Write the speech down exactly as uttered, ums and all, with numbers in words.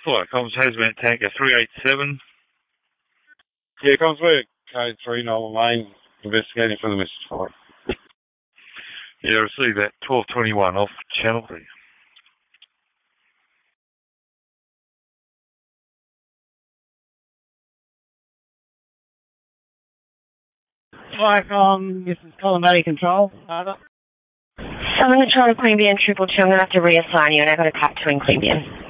Flight comms Hazmat Tanker three eight seven. Yeah, comms, we're code three, Noel Lane, investigating for the message flight. Yeah, received that twelve twenty-one off channel three. Flycom, this is Colombo Control. Over. I'm going to try to Queanbeyan triple two. I'm going to have to reassign you, and I've got a cut to in Queanbeyan.